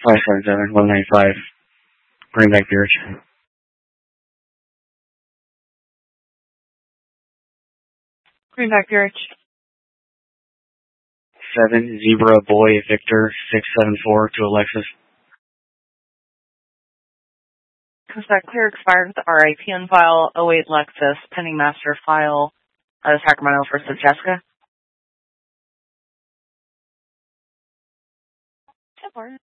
577 195 Greenback Beerage. Greenback Beerage. 7 Zebra Boy Victor 674 to Alexis. Is that clear expired with the RIPN file 08 Lexus pending master file Sacramento First of Jessica?